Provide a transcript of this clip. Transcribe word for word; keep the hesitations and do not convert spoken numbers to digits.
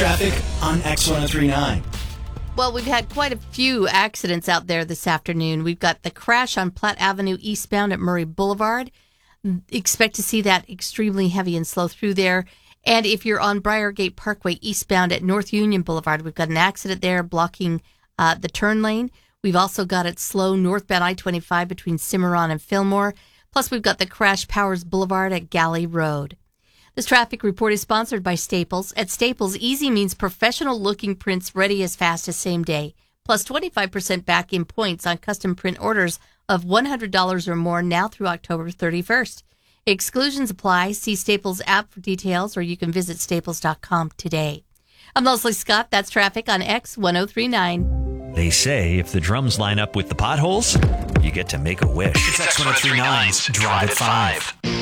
traffic on X ten thirty-nine. Well, we've had quite a few accidents out there this afternoon. We've got the crash on Platte Avenue eastbound at Murray Boulevard. Expect to see that extremely heavy and slow through there. And if you're on Briargate Parkway eastbound at North Union Boulevard, we've got an accident there blocking uh, the turn lane. We've also got it slow northbound I twenty-five between Cimarron and Fillmore. Plus, we've got the crash Powers Boulevard at Galley Road. This traffic report is sponsored by Staples. At Staples, easy means professional-looking prints ready as fast as same day. Plus twenty-five percent back in points on custom print orders of one hundred dollars or more now through October thirty-first. Exclusions apply. See Staples app for details, or you can visit staples dot com today. I'm Leslie Scott. That's traffic on X ten thirty-nine. They say if the drums line up with the potholes, you get to make a wish. It's X ten thirty-nine's Drive at five.